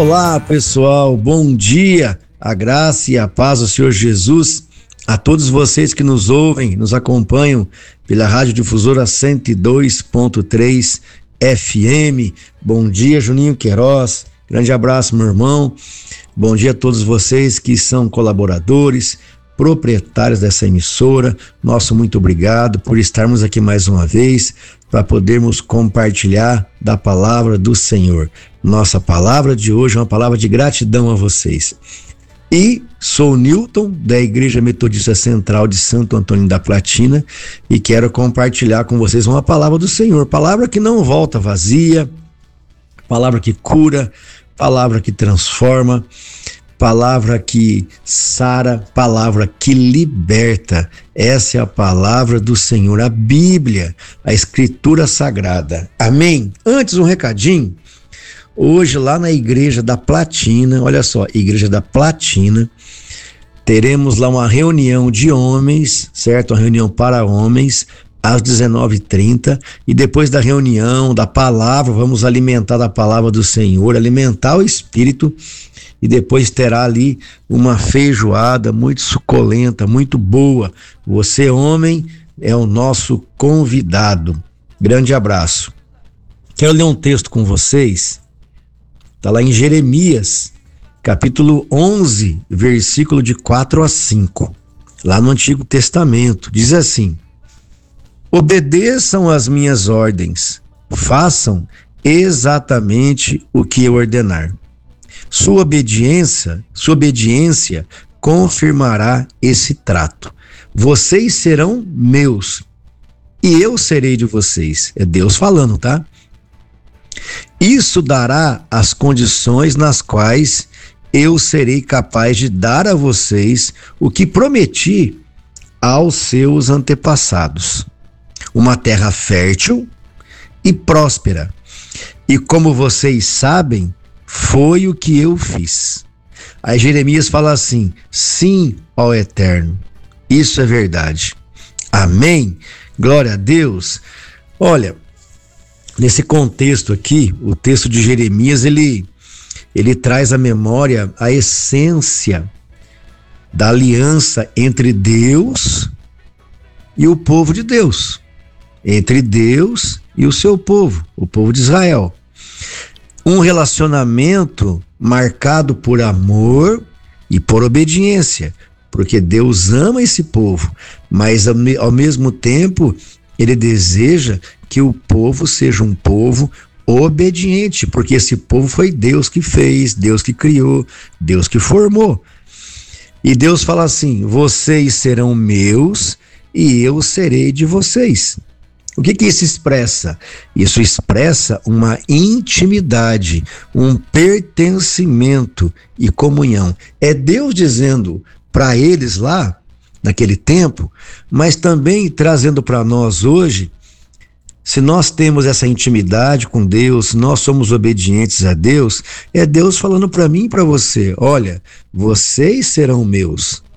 Olá, pessoal, bom dia, a graça e a paz do Senhor Jesus a todos vocês que nos ouvem, nos acompanham pela Rádio Difusora 102.3 FM. Bom dia, Juninho Queiroz, grande abraço, meu irmão. Bom dia a todos vocês que são colaboradores, proprietários dessa emissora. Nosso muito obrigado por estarmos aqui mais uma vez para podermos compartilhar da palavra do Senhor. Nossa palavra de hoje é uma palavra de gratidão a vocês. E sou Newton, da Igreja Metodista Central de Santo Antônio da Platina, e quero compartilhar com vocês uma palavra do Senhor, palavra que não volta vazia, palavra que cura, palavra que transforma, palavra que sara, palavra que liberta. Essa é a palavra do Senhor, a Bíblia, a Escritura Sagrada. Amém? Antes, um recadinho. Hoje, lá na Igreja da Platina, olha só, Igreja da Platina, teremos lá uma reunião de homens, certo? Uma reunião para homens, às 19h30, e depois da reunião, da palavra, vamos alimentar da palavra do Senhor, alimentar o Espírito, e depois terá ali uma feijoada muito suculenta, muito boa. Você, homem, é o nosso convidado. Grande abraço. Quero ler um texto com vocês, está lá em Jeremias, capítulo 11, versículo de 4 a 5, lá no Antigo Testamento. Diz assim: obedeçam às minhas ordens, façam exatamente o que eu ordenar. Sua obediência confirmará esse trato. Vocês serão meus e eu serei de vocês. É Deus falando, tá? Isso dará as condições nas quais eu serei capaz de dar a vocês o que prometi aos seus antepassados. Uma terra fértil e próspera. E como vocês sabem, foi o que eu fiz. Aí Jeremias fala assim: sim, ó Eterno, isso é verdade. Amém? Glória a Deus. Olha, nesse contexto aqui, o texto de Jeremias, ele traz à memória a essência da aliança entre Deus e o povo de Deus, entre Deus e o seu povo, o povo de Israel. Um relacionamento marcado por amor e por obediência, porque Deus ama esse povo, mas ao mesmo tempo ele deseja que o povo seja um povo obediente, porque esse povo foi Deus que fez, Deus que criou, Deus que formou. E Deus fala assim: vocês serão meus e eu serei de vocês. O que isso expressa? Isso expressa uma intimidade, um pertencimento e comunhão. É Deus dizendo para eles lá, naquele tempo, mas também trazendo para nós hoje. Se nós temos essa intimidade com Deus, nós somos obedientes a Deus, é Deus falando para mim e para você: olha, vocês serão meus